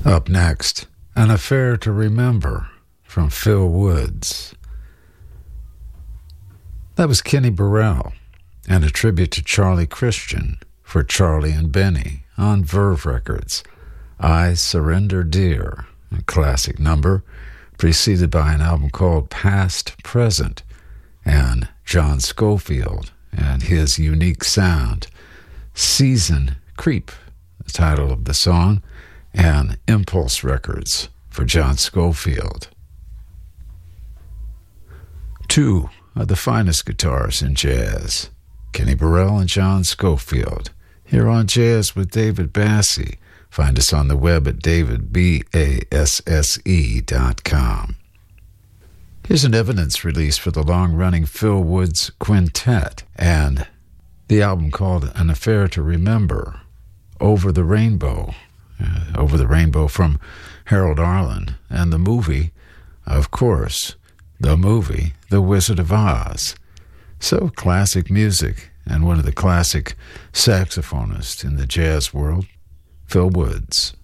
Up next, An Affair to Remember from Phil Woods. That was Kenny Burrell, and a tribute to Charlie Christian for Charlie and Benny on Verve Records. I Surrender Dear, a classic number, preceded by an album called Past Present, and John Scofield and his unique sound. Season Creep, the title of the song, and Impulse Records for John Scofield. Two of the finest guitars in jazz, Kenny Burrell and John Scofield, here on Jazz with David Basse. Find us on the web at davidbasse.com. Here's an evidence release for the long-running Phil Woods Quintet and the album called An Affair to Remember, Over the Rainbow. Over the Rainbow from Harold Arlen, and the movie, of course, the movie, The Wizard of Oz. So classic music, and one of the classic saxophonists in the jazz world, Phil Woods.